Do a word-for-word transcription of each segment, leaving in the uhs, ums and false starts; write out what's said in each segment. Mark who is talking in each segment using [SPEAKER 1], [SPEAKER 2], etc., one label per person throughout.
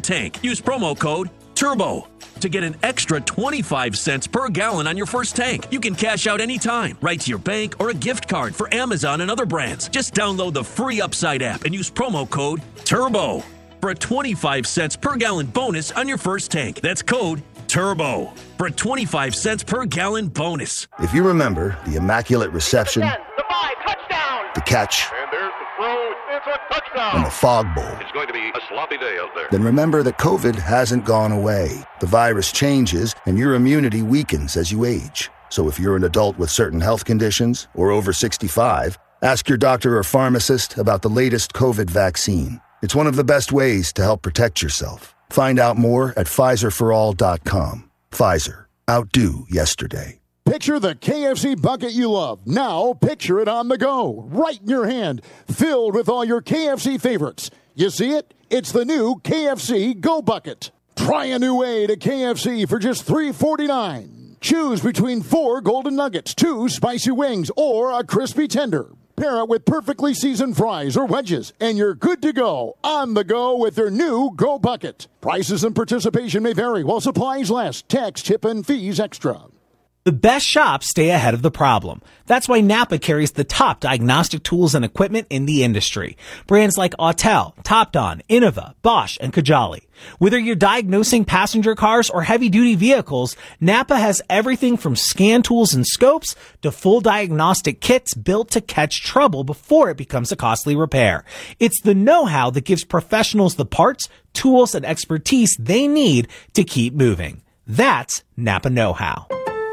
[SPEAKER 1] tank. Use promo code TURBO to get an extra twenty-five cents per gallon on your first tank. You can cash out anytime, right to your bank or a gift card for Amazon and other brands. Just download the free Upside app and use promo code TURBO for a twenty-five cents per gallon bonus on your first tank. That's code TURBO for a twenty-five cents per gallon bonus.
[SPEAKER 2] If you remember the immaculate reception,
[SPEAKER 3] the ten, the five, touchdown,
[SPEAKER 2] the catch,
[SPEAKER 3] and there's the throw, it's a touchdown,
[SPEAKER 2] and the fog bowl,
[SPEAKER 3] it's going to be a sloppy day out there.
[SPEAKER 2] Then remember that COVID hasn't gone away. The virus changes, and your immunity weakens as you age. So if you're an adult with certain health conditions or over sixty-five, ask your doctor or pharmacist about the latest COVID vaccine. It's one of the best ways to help protect yourself. Find out more at Pfizer for all dot com. Pfizer. Outdo yesterday.
[SPEAKER 4] Picture the K F C bucket you love. Now picture it on the go, right in your hand, filled with all your K F C favorites. You see it? It's the new K F C Go Bucket. Try a new way to K F C for just three forty-nine. Choose between four golden nuggets, two spicy wings, or a crispy tender. Pair it with perfectly seasoned fries or wedges, and you're good to go. On the go with their new Go Bucket. Prices and participation may vary while supplies last. Tax, tip, and fees extra.
[SPEAKER 5] The best shops stay ahead of the problem. That's why Napa carries the top diagnostic tools and equipment in the industry. Brands like Autel, Topdon, Innova, Bosch, and Kajali. Whether you're diagnosing passenger cars or heavy-duty vehicles, Napa has everything from scan tools and scopes to full diagnostic kits built to catch trouble before it becomes a costly repair. It's the know-how that gives professionals the parts, tools, and expertise they need to keep moving. That's Napa know-how.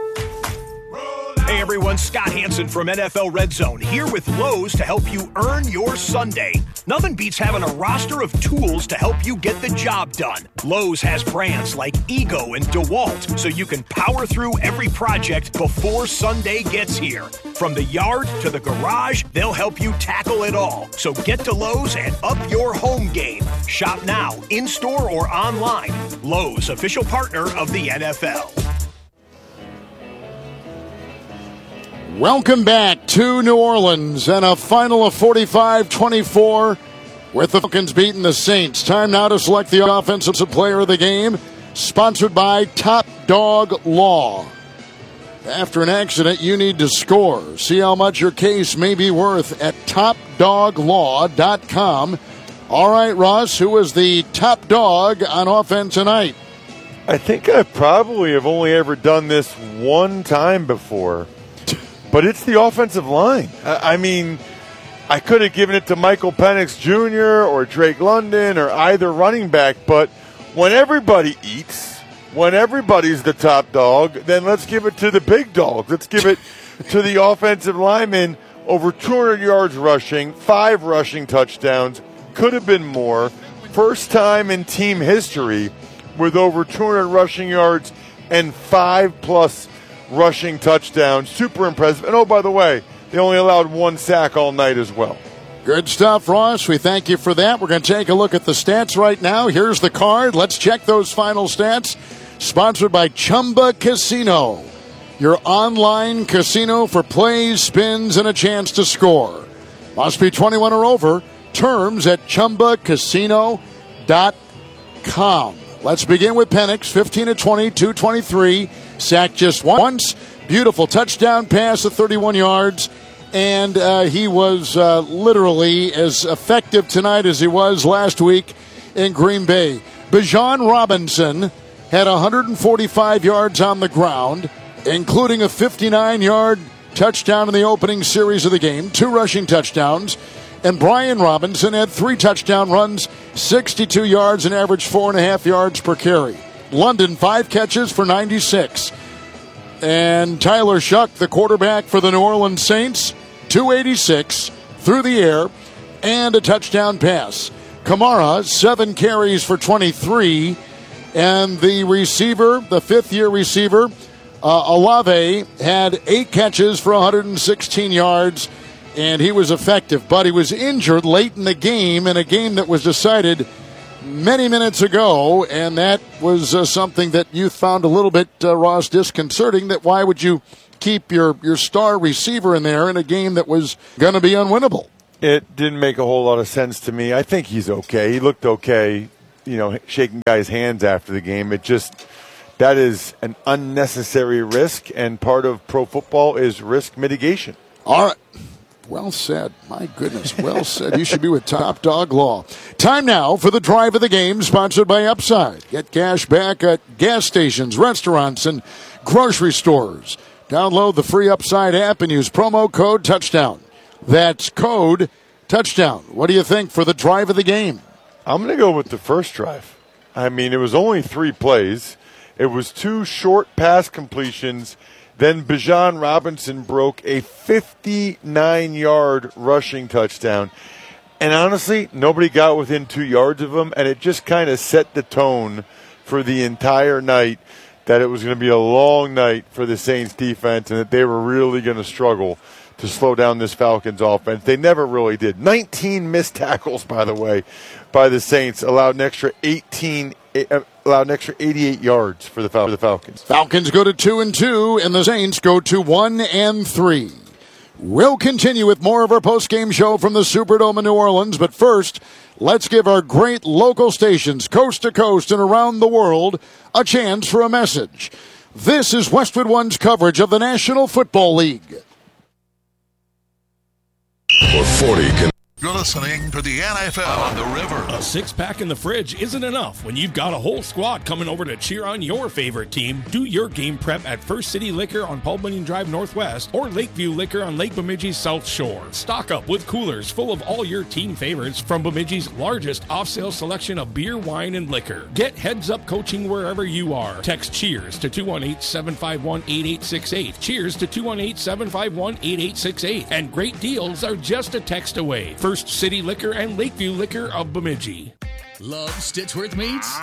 [SPEAKER 6] Hey everyone, Scott Hansen from N F L Red Zone here with Lowe's to help you earn your Sunday. Nothing beats having a roster of tools to help you get the job done. Lowe's has brands like Ego and DeWalt, so you can power through every project before Sunday gets here. From the yard to the garage, they'll help you tackle it all. So get to Lowe's and up your home game. Shop now, in-store or online. Lowe's, official partner of the N F L.
[SPEAKER 4] Welcome back to New Orleans and a final of forty-five twenty-four with the Falcons beating the Saints. Time now to select the offensive player of the game, sponsored by Top Dog Law. After an accident, you need to score. See how much your case may be worth at top dog law dot com. All right, Ross, who is the top dog on offense tonight?
[SPEAKER 7] I think I probably have only ever done this one time before. But it's the offensive line. I mean, I could have given it to Michael Penix Junior or Drake London or either running back, but when everybody eats, when everybody's the top dog, then let's give it to the big dog. Let's give it to the offensive lineman. Over two hundred yards rushing, five rushing touchdowns, could have been more. First time in team history with over two hundred rushing yards and five plus rushing touchdown. Super impressive. And oh, by the way, they only allowed one sack all night as well.
[SPEAKER 4] Good stuff, Ross. We thank you for that. We're going to take a look at the stats right now. Here's the card. Let's check those final stats. Sponsored by Chumba Casino, your online casino for plays, spins, and a chance to score. Must be twenty-one or over. Terms at chumba casino dot com. Let's begin with Penix, fifteen of twenty, two twenty-three. Sacked just once. Beautiful touchdown pass of thirty-one yards. And uh, he was uh, literally as effective tonight as he was last week in Green Bay. Bijan Robinson had one hundred forty-five yards on the ground, including a fifty-nine-yard touchdown in the opening series of the game, two rushing touchdowns. And Brian Robinson had three touchdown runs, sixty-two yards, and averaged four and a half yards per carry. London, five catches for ninety-six. And Tyler Shuck, the quarterback for the New Orleans Saints, two eighty-six through the air and a touchdown pass. Kamara, seven carries for twenty-three. And the receiver, the fifth-year receiver, uh, Olave, had eight catches for one hundred sixteen yards, and he was effective. But he was injured late in the game, in a game that was decided many minutes ago, and that was uh, something that you found a little bit, uh, Ross, disconcerting, that why would you keep your, your star receiver in there in a game that was going to be unwinnable?
[SPEAKER 7] It didn't make a whole lot of sense to me. I think he's okay. He looked okay you know, shaking guys' hands after the game. It just, that is an unnecessary risk, and part of pro football is risk mitigation.
[SPEAKER 4] All right. Well said. My goodness. Well said. You should be with Top Dog Law. Time now for the drive of the game, sponsored by Upside. Get cash back at gas stations, restaurants, and grocery stores. Download the free Upside app and use promo code Touchdown. That's code Touchdown. What do you think for the drive of the game?
[SPEAKER 7] I'm going to go with the first drive. I mean, it was only three plays. It was two short pass completions. Then Bijan Robinson broke a fifty-nine-yard rushing touchdown. And honestly, nobody got within two yards of him, and it just kind of set the tone for the entire night that it was going to be a long night for the Saints defense and that they were really going to struggle to slow down this Falcons offense. They never really did. nineteen missed tackles, by the way, by the Saints, allowed an extra eighteen allowed an extra eighty-eight yards for the, Fal- for the Falcons.
[SPEAKER 4] Falcons go to two and two, and the Saints go to one and three. We'll continue with more of our post-game show from the Superdome in New Orleans, but first, let's give our great local stations, coast to coast and around the world, a chance for a message. This is Westwood One's coverage of the National Football League.
[SPEAKER 8] For forty can-
[SPEAKER 9] You're listening to the N F L on the River.
[SPEAKER 10] A six-pack in the fridge isn't enough when you've got a whole squad coming over to cheer on your favorite team. Do your game prep at First City Liquor on Paul Bunyan Drive Northwest or Lakeview Liquor on Lake Bemidji's South Shore. Stock up with coolers full of all your team favorites from Bemidji's largest off-sale selection of beer, wine, and liquor. Get heads-up coaching wherever you are. Text CHEERS to two one eight, seven five one, eight eight six eight. CHEERS to two one eight, seven five one, eight eight six eight. And great deals are just a text away. First City Liquor and Lakeview Liquor of Bemidji.
[SPEAKER 11] Love Stitchworth Meats?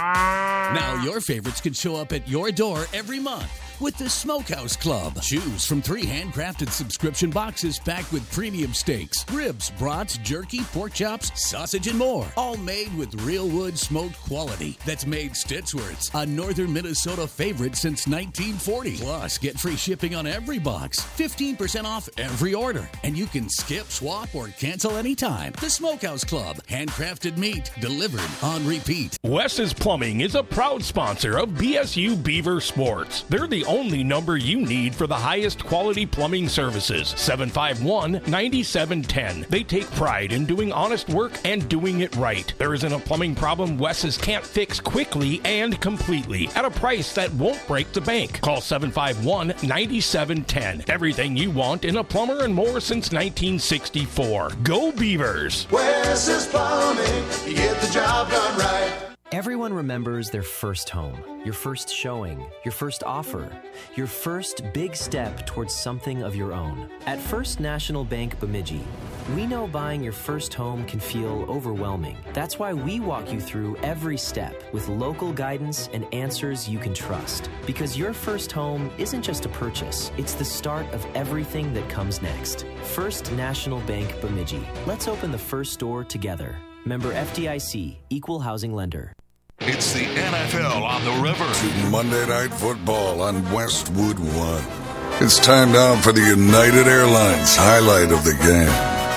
[SPEAKER 11] Now your favorites can show up at your door every month with the Smokehouse Club. Choose from three handcrafted subscription boxes packed with premium steaks, ribs, brats, jerky, pork chops, sausage, and more. All made with real wood smoked quality that's made Stitchworth's a northern Minnesota favorite since nineteen forty. Plus, get free shipping on every box, fifteen percent off every order, and you can skip, swap, or cancel anytime. The Smokehouse Club. Handcrafted meat delivered on repeat.
[SPEAKER 10] Wes's Plumbing is a proud sponsor of B S U Beaver Sports. They're the only number you need for the highest quality plumbing services. seven five one, nine seven one zero. They take pride in doing honest work and doing it right. There isn't a plumbing problem Wes's can't fix quickly and completely at a price that won't break the bank. Call seven five one, nine seven one zero. Everything you want in a plumber and more since nineteen sixty-four. Go Beavers!
[SPEAKER 12] Wes's Plumbing, you get the job done right.
[SPEAKER 13] Everyone remembers their first home, your first showing, your first offer, your first big step towards something of your own. At First National Bank Bemidji, we know buying your first home can feel overwhelming. That's why we walk you through every step with local guidance and answers you can trust. Because your first home isn't just a purchase, it's the start of everything that comes next. First National Bank Bemidji. Let's open the first door together. Member F D I C, Equal Housing Lender.
[SPEAKER 9] It's the N F L on the River.
[SPEAKER 8] Monday Night Football on Westwood One. It's time now for the United Airlines highlight of the game.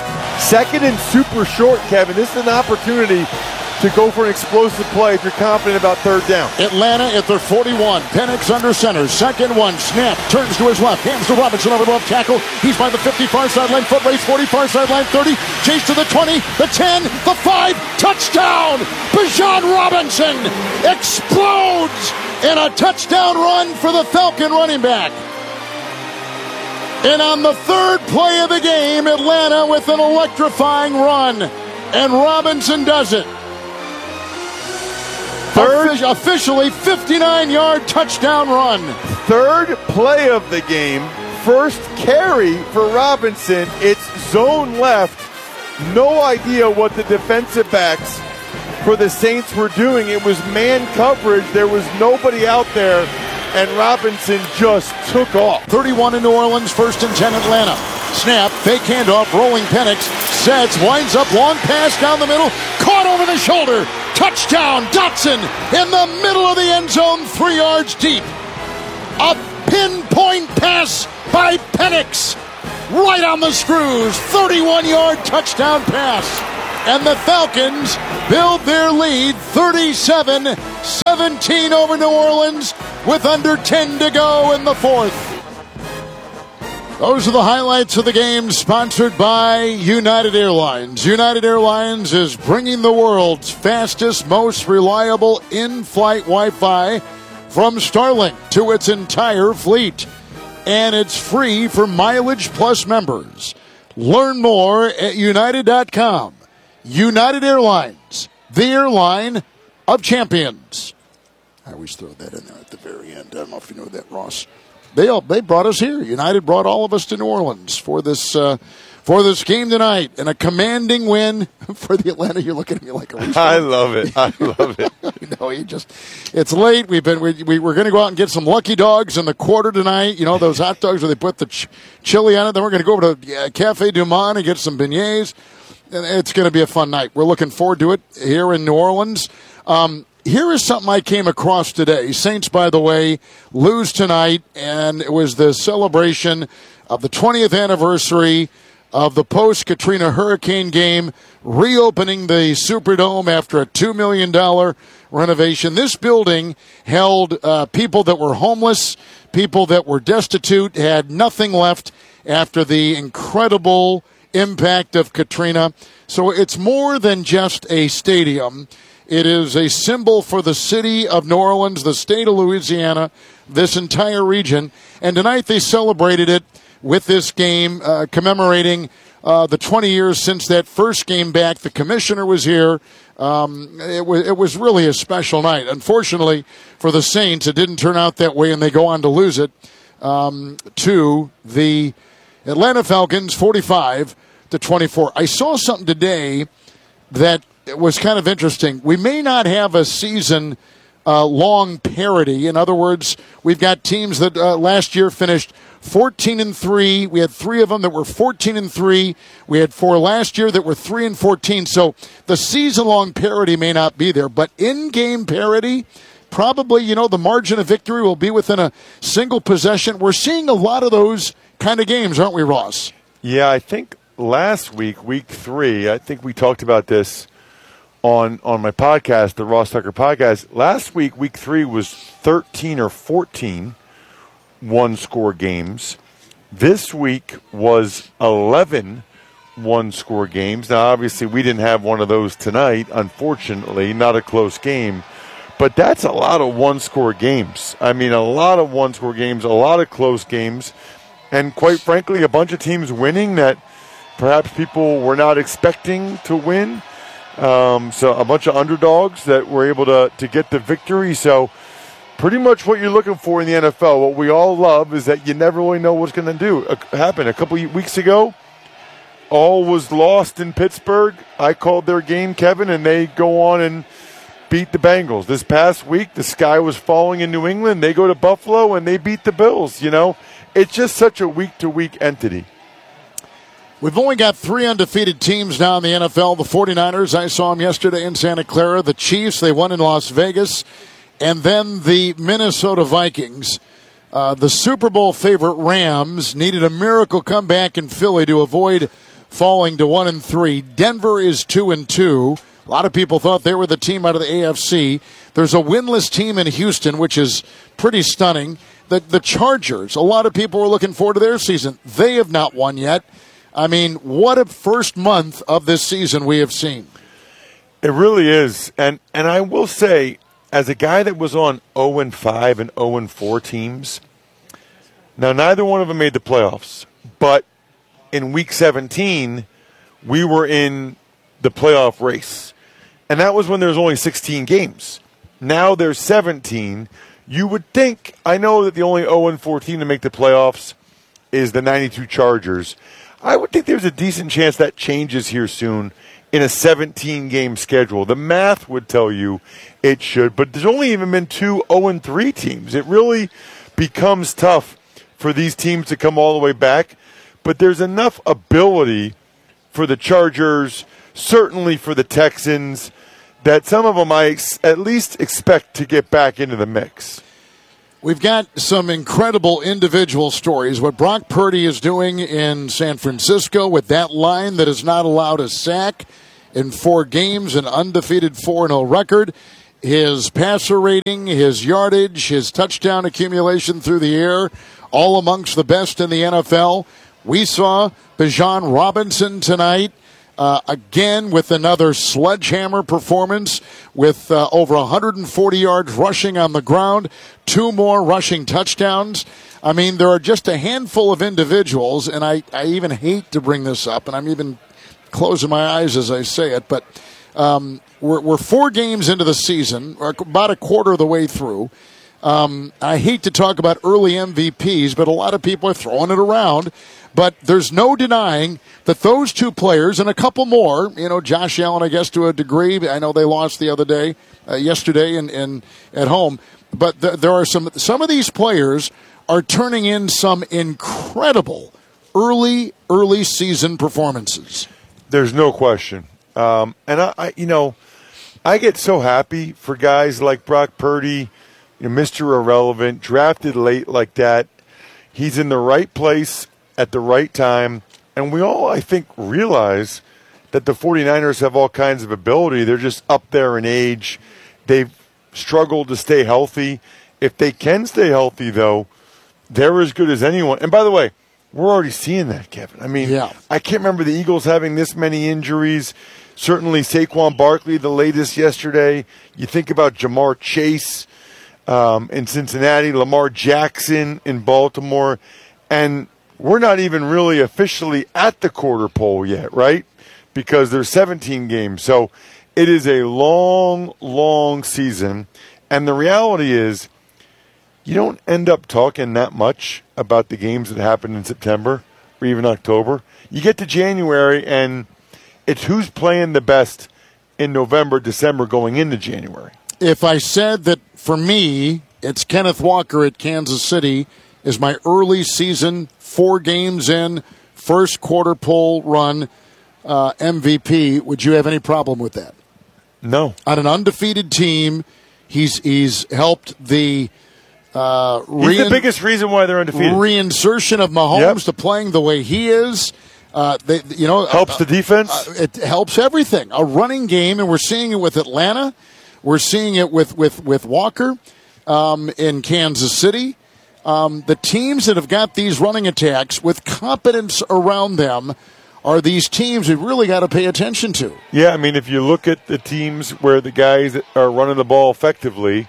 [SPEAKER 7] Second and super short, Kevin. This is an opportunity to go for an explosive play if you're confident about third down.
[SPEAKER 4] Atlanta at their forty-one. Penix under center. Second one. Snap. Turns to his left. Hands to Robinson over the left tackle. He's by the fifty far sideline. Foot race. forty far sideline. thirty. Chase to the twenty. The ten. The five. Touchdown. Bijan Robinson explodes in a touchdown run for the Falcon running back. And on the third play of the game, Atlanta with an electrifying run. And Robinson does it. Third, officially fifty-nine-yard touchdown run.
[SPEAKER 7] Third play of the game. First carry for Robinson. It's zone left. No idea what the defensive backs for the Saints were doing. It was man coverage. There was nobody out there, and Robinson just took off.
[SPEAKER 4] thirty-one in New Orleans, first and ten Atlanta. Snap, fake handoff, rolling Penix, sets, winds up, long pass down the middle, caught over the shoulder. Touchdown, Dotson in the middle of the end zone, three yards deep. A pinpoint pass by Penix, right on the screws, thirty-one-yard touchdown pass. And the Falcons build their lead thirty-seven seventeen over New Orleans with under ten to go in the fourth. Those are the highlights of the game, sponsored by United Airlines. United Airlines is bringing the world's fastest, most reliable in-flight Wi-Fi from Starlink to its entire fleet. And it's free for Mileage Plus members. Learn more at united dot com. United Airlines, the airline of champions. I always throw that in there at the very end. I don't know if you know that, Ross. They all, they brought us here. United brought all of us to New Orleans for this uh, for this game tonight, and a commanding win for the Atlanta. You're looking at me like a response.
[SPEAKER 7] I love it. I love it.
[SPEAKER 4] You know, you just it's late. We've been we, we we're going to go out and get some Lucky Dogs in the quarter tonight. You know, those hot dogs where they put the ch- chili on it. Then we're going to go over to uh, Cafe Du Monde and get some beignets. And it's going to be a fun night. We're looking forward to it here in New Orleans. Um, Here is something I came across today. Saints, by the way, lose tonight, and it was the celebration of the twentieth anniversary of the post-Katrina hurricane game, reopening the Superdome after a two million dollars renovation. This building held uh, people that were homeless, people that were destitute, had nothing left after the incredible impact of Katrina. So it's more than just a stadium. It is a symbol for the city of New Orleans, the state of Louisiana, this entire region. And tonight they celebrated it with this game, uh, commemorating uh, the twenty years since that first game back. The commissioner was here. Um, it, was, it was really a special night. Unfortunately for the Saints, it didn't turn out that way, and they go on to lose it um, to the Atlanta Falcons, forty-five to twenty-four. I saw something today that it was kind of interesting. We may not have a season uh, long parity. In other words, we've got teams that uh, last year finished fourteen and three. We had three of them that were fourteen and three. We had four last year that were three and fourteen. So the season long parity may not be there, but in game parity, probably, you know, the margin of victory will be within a single possession. We're seeing a lot of those kind of games, aren't we, Ross?
[SPEAKER 7] Yeah, I think last week, week three, I think we talked about this on on my podcast, the Ross Tucker podcast. Last week, week three, was thirteen or fourteen one-score games. This week was eleven one-score games. Now, obviously, we didn't have one of those tonight, unfortunately, not a close game. But that's a lot of one-score games. I mean, a lot of one-score games, a lot of close games, and quite frankly, a bunch of teams winning that perhaps people were not expecting to win. Um, so a bunch of underdogs that were able to, to get the victory. So pretty much what you're looking for in the N F L, what we all love, is that you never really know what's going to do uh, happen. A couple of weeks ago, all was lost in Pittsburgh. I called their game, Kevin, and they go on and beat the Bengals. This past week, the sky was falling in New England. They go to Buffalo, and they beat the Bills. You know, it's just such a week-to-week entity.
[SPEAKER 4] We've only got three undefeated teams now in the N F L. The 49ers, I saw them yesterday in Santa Clara. The Chiefs, they won in Las Vegas. And then the Minnesota Vikings. Uh, the Super Bowl favorite Rams needed a miracle comeback in Philly to avoid falling to one and three. Denver is two and two. A lot of people thought they were the team out of the A F C. There's a winless team in Houston, which is pretty stunning. The, the Chargers, a lot of people were looking forward to their season. They have not won yet. I mean, what a first month of this season we have seen.
[SPEAKER 7] It really is. And and I will say, as a guy that was on oh and five and oh and four teams, now neither one of them made the playoffs. But in week seventeen, we were in the playoff race. And that was when there was only sixteen games. Now there's seventeen. You would think, I know that the only oh and four team to make the playoffs is the ninety-two Chargers. I would think there's a decent chance that changes here soon in a seventeen-game schedule. The math would tell you it should, but there's only even been two oh and three teams. It really becomes tough for these teams to come all the way back, but there's enough ability for the Chargers, certainly for the Texans, that some of them I ex- at least expect to get back into the mix.
[SPEAKER 4] We've got some incredible individual stories. What Brock Purdy is doing in San Francisco with that line that is not allowed a sack in four games, an undefeated four and oh record. His passer rating, his yardage, his touchdown accumulation through the air, all amongst the best in the N F L. We saw Bijan Robinson tonight, uh, again with another sledgehammer performance with uh, over one hundred forty yards rushing on the ground, two more rushing touchdowns. I mean, there are just a handful of individuals, and I, I even hate to bring this up, and I'm even closing my eyes as I say it, but um, we're, we're four games into the season, or about a quarter of the way through. Um, I hate to talk about early M V Ps, but a lot of people are throwing it around. But there's no denying that those two players and a couple more, you know, Josh Allen, I guess, to a degree. I know they lost the other day, uh, yesterday in, in at home. But th- there are some, some of these players are turning in some incredible early, early season performances.
[SPEAKER 7] There's no question. Um, and, I, I, you know, I get so happy for guys like Brock Purdy, you know, Mister Irrelevant, drafted late like that. He's in the right place at the right time. And we all, I think, realize that the 49ers have all kinds of ability. They're just up there in age. They've struggled to stay healthy. If they can stay healthy, though, they're as good as anyone. And by the way, we're already seeing that, Kevin. I mean, yeah. I can't remember the Eagles having this many injuries. Certainly Saquon Barkley, the latest yesterday. You think about Jamar Chase um, in Cincinnati, Lamar Jackson in Baltimore. And we're not even really officially at the quarter pole yet, right? Because there's seventeen games. So it is a long, long season. And the reality is you don't end up talking that much about the games that happen in September or even October. You get to January, and it's who's playing the best in November, December going into January.
[SPEAKER 4] If I said that for me, it's Kenneth Walker at Kansas City is my early season, four games in, first quarter pole run uh, M V P, would you have any problem with that?
[SPEAKER 7] No.
[SPEAKER 4] On an undefeated team, he's he's helped the uh,
[SPEAKER 7] he's
[SPEAKER 4] rein-
[SPEAKER 7] the biggest reason why they're undefeated.
[SPEAKER 4] Reinsertion of Mahomes yep. to playing the way he is. Uh, they, you know,
[SPEAKER 7] helps
[SPEAKER 4] uh,
[SPEAKER 7] the defense.
[SPEAKER 4] Uh, it helps everything. A running game, and we're seeing it with Atlanta. We're seeing it with with with Walker um, in Kansas City. Um, the teams that have got these running attacks with competence around them are these teams we've really got to pay attention to.
[SPEAKER 7] Yeah, I mean, if you look at the teams where the guys that are running the ball effectively,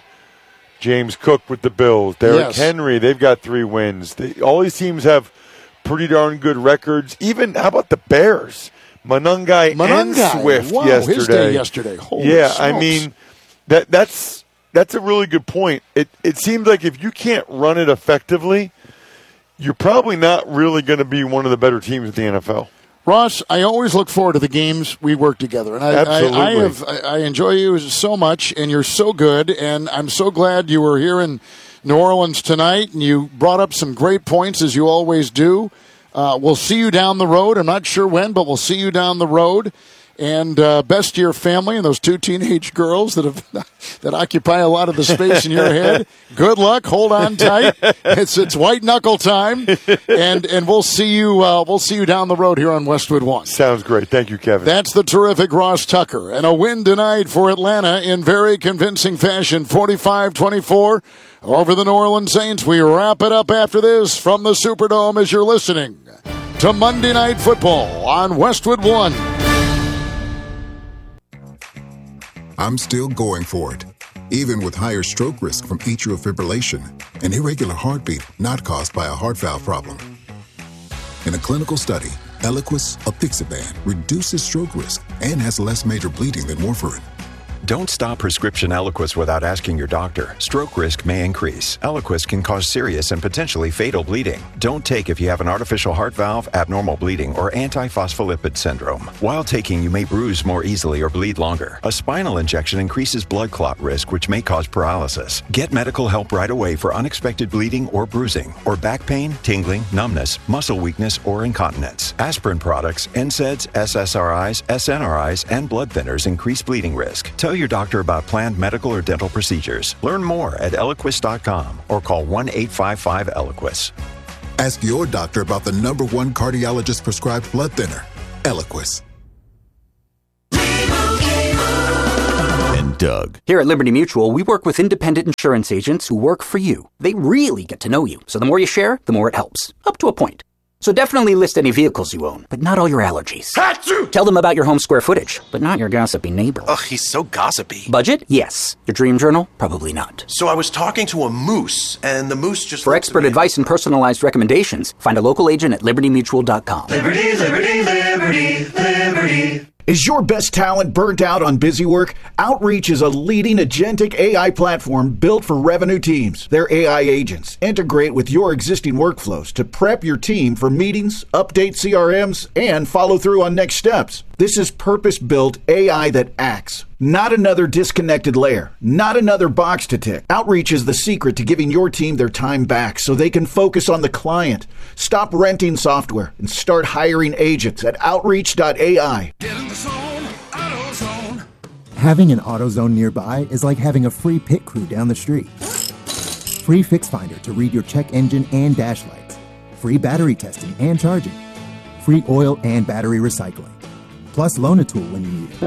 [SPEAKER 7] James Cook with the Bills, Derrick
[SPEAKER 4] yes.
[SPEAKER 7] Henry, they've got three wins. They, all these teams have pretty darn good records. Even, how about the Bears? Monangai,
[SPEAKER 4] Monangai.
[SPEAKER 7] and Swift
[SPEAKER 4] wow,
[SPEAKER 7] yesterday.
[SPEAKER 4] His day yesterday. Holy
[SPEAKER 7] yeah,
[SPEAKER 4] smokes.
[SPEAKER 7] I mean, that that's that's a really good point. It it seems like if you can't run it effectively, you're probably not really going to be one of the better teams in the N F L.
[SPEAKER 4] Ross, I always look forward to the games we work together, and I,
[SPEAKER 7] Absolutely.
[SPEAKER 4] I, I have I, I enjoy you so much, and you're so good, and I'm so glad you were here in New Orleans tonight, and you brought up some great points as you always do. Uh, we'll see you down the road. I'm not sure when, but we'll see you down the road. And uh, best to your family and those two teenage girls that have that occupy a lot of the space in your head. Good luck. Hold on tight. It's it's white knuckle time, and and we'll see you uh, we'll see you down the road here on Westwood One.
[SPEAKER 7] Sounds great. Thank you, Kevin.
[SPEAKER 4] That's the terrific Ross Tucker, and a win tonight for Atlanta in very convincing fashion, forty-five twenty-four over the New Orleans Saints. We wrap it up after this from the Superdome as you're listening to Monday Night Football on Westwood One.
[SPEAKER 14] I'm still going for it, even with higher stroke risk from atrial fibrillation, an irregular heartbeat not caused by a heart valve problem. In a clinical study, Eliquis apixaban reduces stroke risk and has less major bleeding than warfarin.
[SPEAKER 15] Don't stop prescription Eliquis without asking your doctor. Stroke risk may increase. Eliquis can cause serious and potentially fatal bleeding. Don't take if you have an artificial heart valve, abnormal bleeding, or antiphospholipid syndrome. While taking, you may bruise more easily or bleed longer. A spinal injection increases blood clot risk, which may cause paralysis. Get medical help right away for unexpected bleeding or bruising, or back pain, tingling, numbness, muscle weakness, or incontinence. Aspirin products, N SAIDs, S S R Is, S N R Is, and blood thinners increase bleeding risk. Tell your doctor about planned medical or dental procedures. Learn more at Eliquis dot com or call one eight five five Eliquis.
[SPEAKER 14] Ask your doctor about the number one cardiologist prescribed blood thinner, Eliquis.
[SPEAKER 16] Doug.
[SPEAKER 17] Here at Liberty Mutual, we work with independent insurance agents who work for you. They really get to know you, so the more you share, the more it helps. Up to a point. So definitely list any vehicles you own, but not all your allergies. Achoo! Tell them about your home square footage, but not your gossipy neighbor.
[SPEAKER 18] Ugh, he's so gossipy.
[SPEAKER 17] Budget? Yes. Your dream journal? Probably not.
[SPEAKER 18] So I was talking to a moose, and the moose just...
[SPEAKER 17] For expert advice and personalized recommendations, find a local agent at liberty mutual dot com.
[SPEAKER 12] Liberty, liberty, liberty, liberty.
[SPEAKER 19] Is your best talent burnt out on busy work? Outreach is a leading agentic A I platform built for revenue teams. Their A I agents integrate with your existing workflows to prep your team for meetings, update C R Ms, and follow through on next steps. This is purpose-built A I that acts, not another disconnected layer, not another box to tick. Outreach is the secret to giving your team their time back so they can focus on the client. Stop renting software and start hiring agents at outreach dot A I.
[SPEAKER 12] Get in the zone, AutoZone.
[SPEAKER 20] Having an AutoZone nearby is like having a free pit crew down the street. Free Fix Finder to read your check engine and dash lights. Free battery testing and charging. Free oil and battery recycling. Plus loan a tool when you need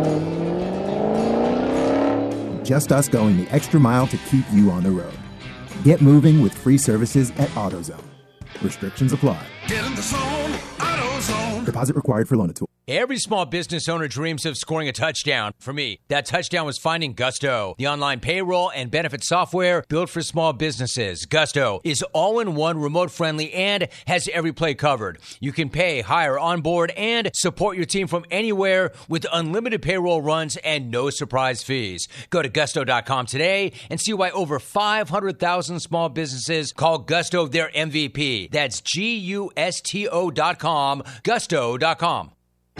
[SPEAKER 20] it. Just us going the extra mile to keep you on the road. Get moving with free services at AutoZone. Restrictions apply.
[SPEAKER 12] Get in the zone, AutoZone.
[SPEAKER 20] Deposit required for loan a tool.
[SPEAKER 21] Every small business owner dreams of scoring a touchdown. For me, that touchdown was finding Gusto, the online payroll and benefit software built for small businesses. Gusto is all-in-one, remote-friendly, and has every play covered. You can pay, hire, onboard, and support your team from anywhere with unlimited payroll runs and no surprise fees. Go to gusto dot com today and see why over five hundred thousand small businesses call Gusto their M V P. That's G U S T O dot com, gusto dot com.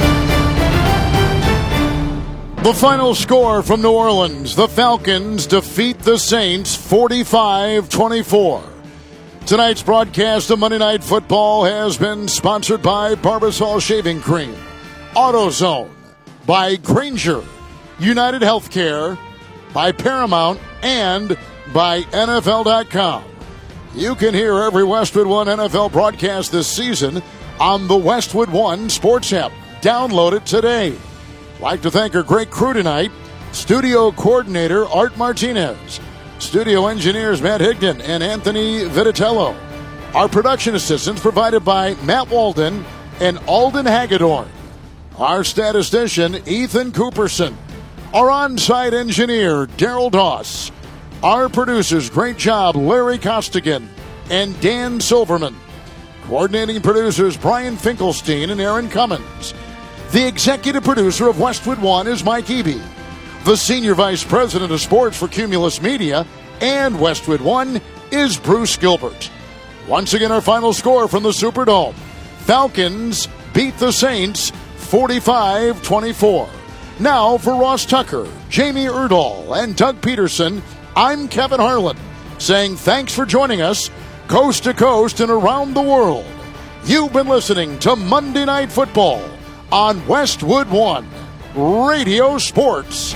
[SPEAKER 4] The final score from New Orleans, the Falcons defeat the Saints forty-five twenty-four. Tonight's broadcast of Monday Night Football has been sponsored by Barbasol Shaving Cream, AutoZone, by Granger, United Healthcare, by Paramount, and by N F L dot com. You can hear every Westwood One N F L broadcast this season on the Westwood One Sports app. Download it today. Like to thank our great crew tonight. Studio coordinator Art Martinez. Studio engineers Matt Higdon and Anthony Vitatello. Our production assistants provided by Matt Walden and Alden Hagedorn. Our statistician Ethan Cooperson. Our on-site engineer Daryl Doss. Our producers, great job, Larry Costigan and Dan Silverman. Coordinating producers Brian Finkelstein and Aaron Cummins. The executive producer of Westwood One is Mike Eby. The senior vice president of sports for Cumulus Media and Westwood One is Bruce Gilbert. Once again, our final score from the Superdome. Falcons beat the Saints forty-five twenty-four. Now for Ross Tucker, Jamie Erdahl, and Doug Peterson, I'm Kevin Harlan, saying thanks for joining us coast to coast and around the world. You've been listening to Monday Night Football on Westwood One Radio Sports.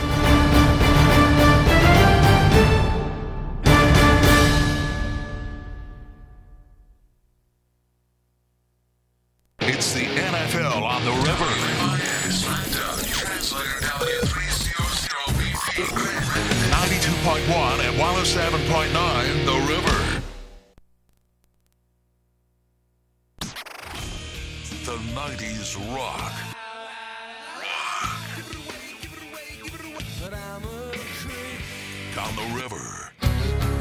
[SPEAKER 9] It's the N F L on the River. ninety-two point one and one oh seven point nine The River. The nineties rock. Rock. Down the river.